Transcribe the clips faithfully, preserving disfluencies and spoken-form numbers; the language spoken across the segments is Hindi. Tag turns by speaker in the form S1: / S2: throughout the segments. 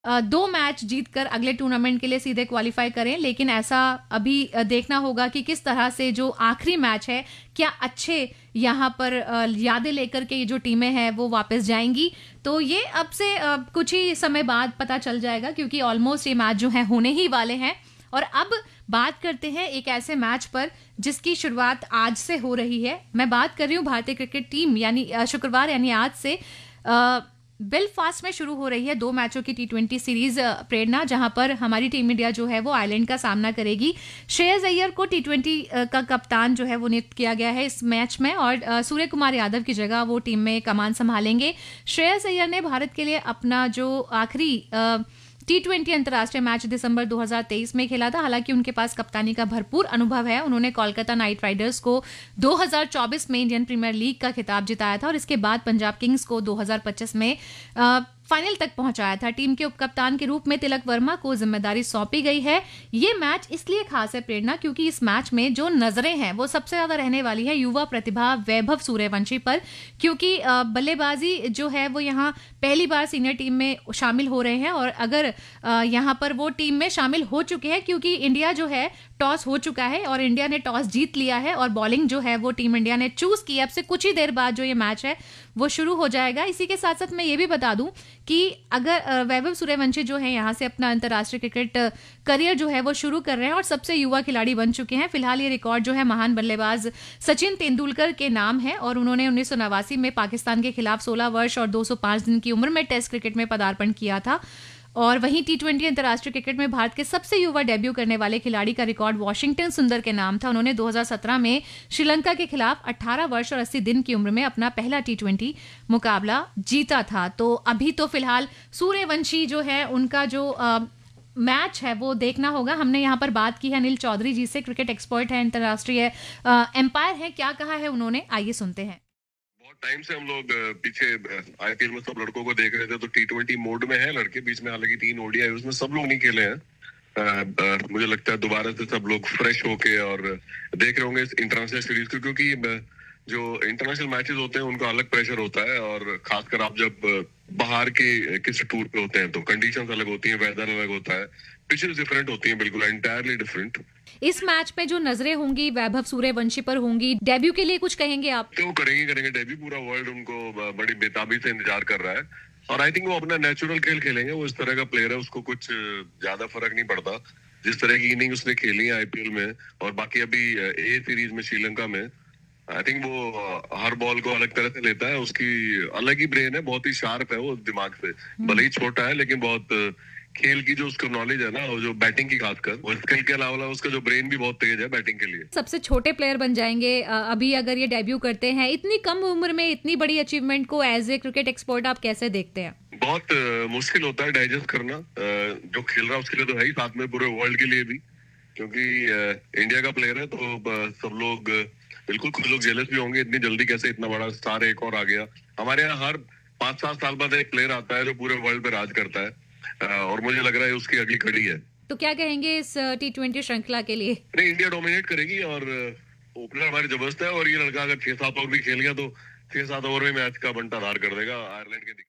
S1: अ, दो मैच जीतकर अगले टूर्नामेंट के लिए सीधे क्वालिफाई करें, लेकिन ऐसा अभी अ, देखना होगा कि किस तरह से जो आखिरी मैच है, क्या अच्छे यहाँ पर अ, यादें लेकर के ये जो टीमें हैं वो वापस जाएंगी। तो ये अब से अ, कुछ ही समय बाद पता चल जाएगा, क्योंकि ऑलमोस्ट ये मैच जो है होने ही वाले हैं। और अब बात करते हैं एक ऐसे मैच पर जिसकी शुरुआत आज से हो रही है। मैं बात कर रही हूँ भारतीय क्रिकेट टीम यानी अ, शुक्रवार यानी आज से अ, बेलफास्ट में शुरू हो रही है दो मैचों की टी ट्वेंटी सीरीज अ, प्रेरणा, जहां पर हमारी टीम इंडिया जो है वो आयरलैंड का सामना करेगी। श्रेयस अय्यर को टी ट्वेंटी का कप्तान जो है वो नियुक्त किया गया है इस मैच में, और अ, सूर्य कुमार यादव की जगह वो टीम में कमान संभालेंगे। श्रेयस अय्यर ने भारत के लिए अपना जो आखिरी अ, टी ट्वेंटी अंतर्राष्ट्रीय मैच दिसंबर दो हज़ार तेईस में खेला था। हालांकि उनके पास कप्तानी का भरपूर अनुभव है। उन्होंने कोलकाता नाइट राइडर्स को दो हज़ार चौबीस में इंडियन प्रीमियर लीग का खिताब जिताया था, और इसके बाद पंजाब किंग्स को दो हज़ार पच्चीस में आ, फाइनल तक पहुंचाया था। टीम के उपकप्तान के रूप में तिलक वर्मा को जिम्मेदारी सौंपी गई है। ये मैच इसलिए खास है प्रेरणा, क्योंकि इस मैच में जो नजरें हैं वो सबसे ज्यादा रहने वाली है युवा प्रतिभा वैभव सूर्यवंशी पर, क्योंकि बल्लेबाजी जो है वो यहाँ पहली बार सीनियर टीम में शामिल हो रहे हैं। और अगर यहाँ पर वो टीम में शामिल हो चुके हैं, क्योंकि इंडिया जो है टॉस हो चुका है और इंडिया ने टॉस जीत लिया है, और बॉलिंग जो है वो टीम इंडिया ने चूज की। अब से कुछ ही देर बाद जो ये मैच है वो शुरू हो जाएगा। इसी के साथ साथ मैं ये भी बता दूं कि अगर वैभव सूर्यवंशी जो है यहाँ से अपना अंतर्राष्ट्रीय क्रिकेट करियर जो है वो शुरू कर रहे हैं और सबसे युवा खिलाड़ी बन चुके हैं। फिलहाल ये रिकॉर्ड जो है महान बल्लेबाज सचिन तेंदुलकर के नाम है, और उन्होंने उन्नीस सौ नवासी में पाकिस्तान के खिलाफ सोलह वर्ष और दो सौ पांच दिन की उम्र में टेस्ट क्रिकेट में पदार्पण किया था। और वहीं टी ट्वेंटी अंतर्राष्ट्रीय क्रिकेट में भारत के सबसे युवा डेब्यू करने वाले खिलाड़ी का रिकॉर्ड वॉशिंगटन सुंदर के नाम था। उन्होंने दो हज़ार सत्रह में श्रीलंका के खिलाफ अठारह वर्ष और अस्सी दिन की उम्र में अपना पहला टी ट्वेंटी मुकाबला जीता था। तो अभी तो फिलहाल सूर्यवंशी जो है उनका जो आ, मैच है वो देखना होगा। हमने यहाँ पर बात की है अनिल चौधरी जी से, क्रिकेट एक्सपर्ट है, अंतर्राष्ट्रीय एम्पायर है। क्या कहा है उन्होंने, आइए सुनते हैं।
S2: बहुत टाइम से हम लोग पीछे आईपीएल में सब लड़कों को देख रहे थे, तो टी ट्वेंटी मोड में है लड़के। बीच में हालांकि तीन ओडीआई उसमें सब लोग नहीं खेले हैं। आ, आ, मुझे लगता है दोबारा से सब लोग फ्रेश होके और देख रहे होंगे इस इंटरनेशनल सीरीज को, क्योंकि जो इंटरनेशनल मैचेस होते हैं उनका अलग प्रेशर होता है। और खासकर आप जब बाहर के किसी टूर पे होते हैं तो कंडीशंस अलग होती हैं, वेदर अलग होता है, पिचेस डिफरेंट होती हैं, बिल्कुल एंटायरली डिफरेंट।
S1: इस मैच में जो नजरें होंगी वैभव सूर्यवंशी पर होंगी, डेब्यू के लिए कुछ कहेंगे आप?
S2: तो करेंगे करेंगे डेब्यू। पूरा वर्ल्ड उनको बड़ी बेताबी से इंतजार कर रहा है, और आई थिंक वो अपना नेचुरल खेल खेलेंगे। वो इस तरह का प्लेयर है, उसको कुछ ज्यादा फर्क नहीं पड़ता। जिस तरह की इनिंग उसने खेली है आईपीएल में और बाकी अभी ए सीरीज में श्रीलंका में, आई थिंक वो हर बॉल को अलग तरह से लेता है। उसकी अलग ही ब्रेन है, बहुत ही शार्प है वो दिमाग से। भले ही छोटा है लेकिन बहुत खेल की जो उसका नॉलेज है ना, जो बैटिंग की खासकर, और स्किल के अलावा उसका जो ब्रेन भी बहुत तेज है बैटिंग के लिए।
S1: सबसे छोटे प्लेयर बन जाएंगे अभी अगर ये डेब्यू करते हैं। इतनी कम उम्र में इतनी बड़ी अचीवमेंट को एज ए क्रिकेट एक्सपर्ट आप कैसे देखते हैं?
S2: बहुत मुश्किल होता है डाइजेस्ट करना। जो खेल रहा है उसके लिए तो है ही, साथ में पूरे वर्ल्ड के लिए भी, क्योंकि इंडिया का प्लेयर है। तो सब लोग बिल्कुल, कुछ लोग जेलस भी होंगे, इतनी जल्दी कैसे इतना बड़ा स्टार एक और आ गया। हमारे यहाँ हर पांच सात साल बाद एक प्लेयर आता है जो पूरे वर्ल्ड पे राज करता है, और मुझे लग रहा है उसकी अगली कड़ी है।
S1: तो क्या कहेंगे इस टी ट्वेंटी श्रृंखला के लिए?
S2: नहीं, इंडिया डोमिनेट करेगी और ओपनर हमारी जबरदस्त है, और ये लड़का अगर छह सात ओवर भी खेल गया तो छह सात ओवर में मैच का बंटाधार कर देगा आयरलैंड के।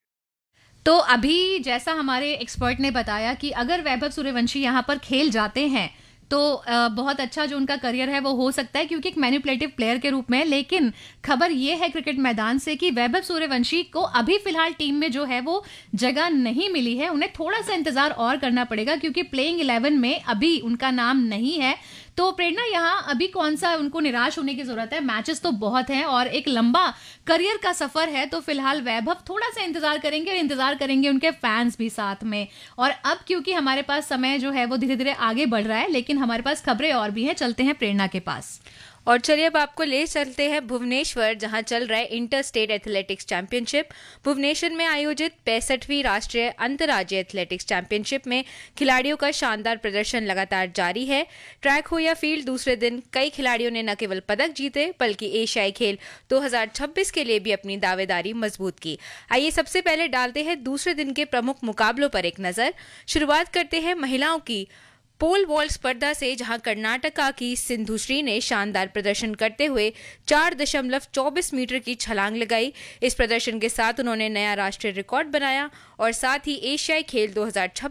S1: तो अभी जैसा हमारे एक्सपर्ट ने बताया कि अगर वैभव सूर्यवंशी यहाँ पर खेल जाते हैं तो बहुत अच्छा जो उनका करियर है वो हो सकता है, क्योंकि एक मैनिपुलेटिव प्लेयर के रूप में। लेकिन खबर ये है क्रिकेट मैदान से कि वैभव सूर्यवंशी को अभी फिलहाल टीम में जो है वो जगह नहीं मिली है। उन्हें थोड़ा सा इंतजार और करना पड़ेगा, क्योंकि प्लेइंग इलेवन में अभी उनका नाम नहीं है। तो प्रेरणा, यहाँ अभी कौन सा उनको निराश होने की जरूरत है? मैचेस तो बहुत हैं और एक लंबा करियर का सफर है। तो फिलहाल वैभव थोड़ा सा इंतजार करेंगे, और इंतजार करेंगे उनके फैंस भी साथ में। और अब क्योंकि हमारे पास समय जो है वो धीरे धीरे आगे बढ़ रहा है, लेकिन हमारे पास खबरें और भी हैं। चलते हैं प्रेरणा के पास।
S3: और चलिए अब आपको ले चलते हैं भुवनेश्वर, जहां चल रहा है inter state athletics championship. Bhubaneswar में आयोजित पैंसठवीं राष्ट्रीय अंतर्राज्यीय एथलेटिक्स चैंपियनशिप में खिलाड़ियों का शानदार प्रदर्शन लगातार जारी है। ट्रैक हो या फील्ड, दूसरे दिन कई खिलाड़ियों ने न केवल पदक जीते बल्कि एशियाई खेल दो हज़ार छब्बीस के लिए भी अपनी दावेदारी मजबूत की। आइए सबसे पहले डालते हैं दूसरे दिन के प्रमुख मुकाबलों पर एक नजर। शुरुआत करते हैं महिलाओं की पोल वॉल्ट स्पर्धा से जहां कर्नाटका की सिंधुश्री ने शानदार प्रदर्शन करते हुए चार दशमलव चौबीस मीटर की छलांग लगाई। इस प्रदर्शन के साथ उन्होंने नया राष्ट्रीय रिकॉर्ड बनाया और साथ ही एशियाई खेल दो हज़ार छब्बीस